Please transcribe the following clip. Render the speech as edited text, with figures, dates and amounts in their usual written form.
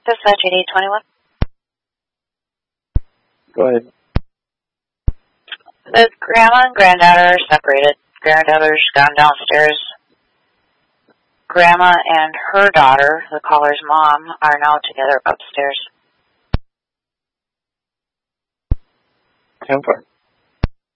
Dispatch 8821. Go ahead. The grandma and granddaughter are separated. Granddaughter's gone downstairs. Grandma and her daughter, the caller's mom, are now together upstairs. 10-4.